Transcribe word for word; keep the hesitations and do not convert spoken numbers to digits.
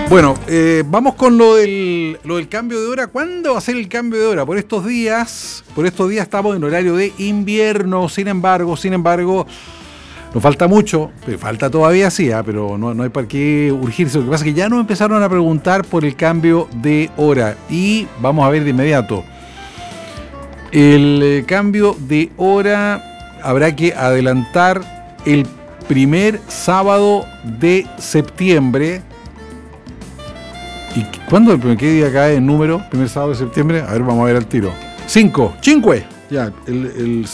Bueno, eh, vamos con lo del, lo del cambio de hora. ¿Cuándo va a ser el cambio de hora? Por estos días, por estos días estamos en horario de invierno. Sin embargo, sin embargo, nos falta mucho. Falta todavía, sí, ¿eh? Pero no, no hay para qué urgirse. Lo que pasa es que ya nos empezaron a preguntar por el cambio de hora. Y vamos a ver de inmediato. El eh, cambio de hora habrá que adelantar el primer sábado de septiembre. ¿Y cuándo el primer qué día cae el número? Primer sábado de septiembre. A ver, vamos a ver al tiro. Cinco. Cinque. Ya, el, el